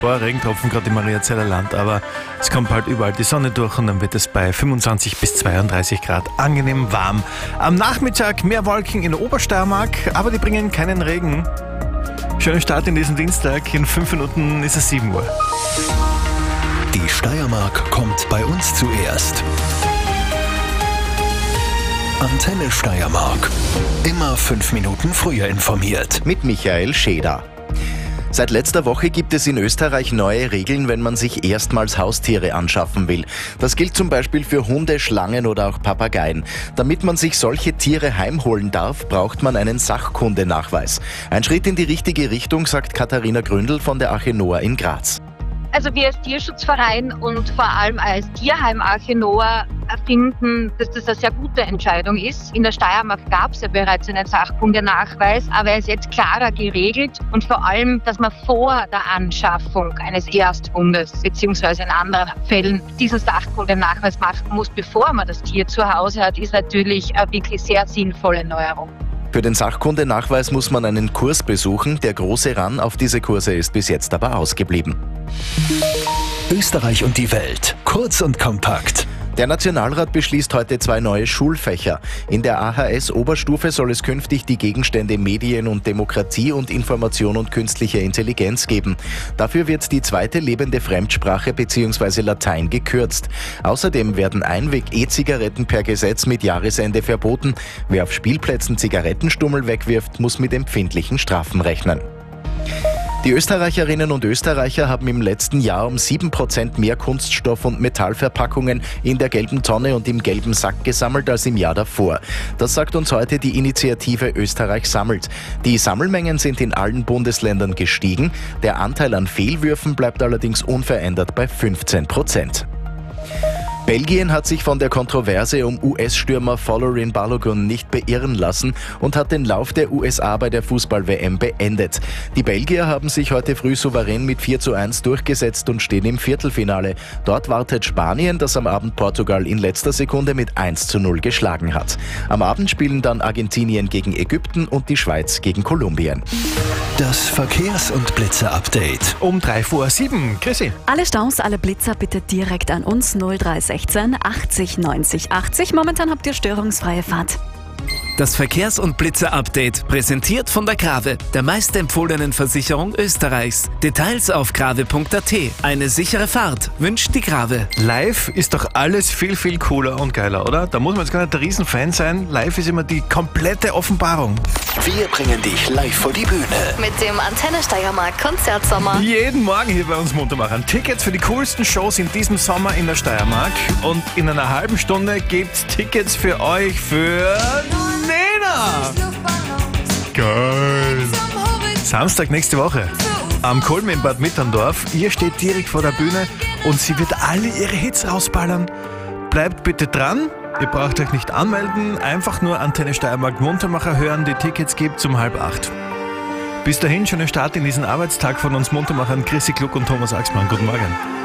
Regentropfen gerade im Mariazeller Land, aber es kommt bald überall die Sonne durch und dann wird es bei 25 bis 32 Grad angenehm warm. Am Nachmittag mehr Wolken in der Obersteiermark, aber die bringen keinen Regen. Schönen Start in diesen Dienstag, in 5 Minuten ist es 7 Uhr. Die Steiermark kommt bei uns zuerst. Antenne Steiermark. Immer 5 Minuten früher informiert. Mit Michael Scheder. Seit letzter Woche gibt es in Österreich neue Regeln, wenn man sich erstmals Haustiere anschaffen will. Das gilt zum Beispiel für Hunde, Schlangen oder auch Papageien. Damit man sich solche Tiere heimholen darf, braucht man einen Sachkundenachweis. Ein Schritt in die richtige Richtung, sagt Katharina Gründl von der Arche Noah in Graz. Also wir als Tierschutzverein und vor allem als Tierheim Arche Noah finden, dass das eine sehr gute Entscheidung ist. In der Steiermark gab es ja bereits einen Sachkundenachweis, aber er ist jetzt klarer geregelt und vor allem, dass man vor der Anschaffung eines Ersthundes bzw. in anderen Fällen diesen Sachkundenachweis machen muss, bevor man das Tier zu Hause hat, ist natürlich eine wirklich sehr sinnvolle Neuerung. Für den Sachkundenachweis muss man einen Kurs besuchen. Der große Run auf diese Kurse ist bis jetzt aber ausgeblieben. Österreich und die Welt. Kurz und kompakt. Der Nationalrat beschließt heute 2 neue Schulfächer. In der AHS-Oberstufe soll es künftig die Gegenstände Medien und Demokratie und Information und künstliche Intelligenz geben. Dafür wird die zweite lebende Fremdsprache bzw. Latein gekürzt. Außerdem werden Einweg-E-Zigaretten per Gesetz mit Jahresende verboten. Wer auf Spielplätzen Zigarettenstummel wegwirft, muss mit empfindlichen Strafen rechnen. Die Österreicherinnen und Österreicher haben im letzten Jahr um 7% mehr Kunststoff- und Metallverpackungen in der gelben Tonne und im gelben Sack gesammelt als im Jahr davor. Das sagt uns heute die Initiative Österreich sammelt. Die Sammelmengen sind in allen Bundesländern gestiegen. Der Anteil an Fehlwürfen bleibt allerdings unverändert bei 15%. Belgien hat sich von der Kontroverse um US-Stürmer Folarin Balogun nicht beirren lassen und hat den Lauf der USA bei der Fußball-WM beendet. Die Belgier haben sich heute früh souverän mit 4:1 durchgesetzt und stehen im Viertelfinale. Dort wartet Spanien, das am Abend Portugal in letzter Sekunde mit 1:0 geschlagen hat. Am Abend spielen dann Argentinien gegen Ägypten und die Schweiz gegen Kolumbien. Das Verkehrs- und Blitzer-Update. Um 3:07 Uhr. Chrissy. Alle Staus, alle Blitzer bitte direkt an uns 0316 80 90 80. Momentan habt ihr störungsfreie Fahrt. Das Verkehrs- und Blitzer-Update, präsentiert von der Grave, der meistempfohlenen Versicherung Österreichs. Details auf grave.at. Eine sichere Fahrt wünscht die Grave. Live ist doch alles viel, viel cooler und geiler, oder? Da muss man jetzt gar nicht der Riesenfan sein. Live ist immer die komplette Offenbarung. Wir bringen dich live vor die Bühne. Mit dem Antenne Steiermark Konzertsommer. Jeden Morgen hier bei uns munter machen. Tickets für die coolsten Shows in diesem Sommer in der Steiermark. Und in einer halben Stunde gibt's Tickets für euch für Nena. Geil. Samstag nächste Woche am Kulm in Bad Mitterndorf. Ihr steht direkt vor der Bühne und sie wird alle ihre Hits rausballern. Bleibt bitte dran. Ihr braucht euch nicht anmelden. Einfach nur Antenne Steiermark Muntermacher hören. Die Tickets gibt's um 7:30. Bis dahin, schönen Start in diesen Arbeitstag von uns Muntermachern Chrissy Kluck und Thomas Axmann. Guten Morgen.